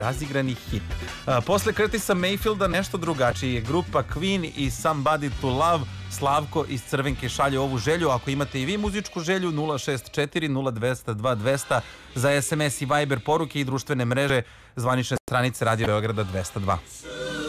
razigrani hit. Posle Curtisa Mayfielda nešto drugačije. Grupa Queen i Somebody to Love. Slavko iz Crvenke šalje ovu želju. Ako imate i vi muzičku želju, 064 0200 2200 za SMS i Viber poruke i društvene mreže zvanične stranice Radio Beograda 202.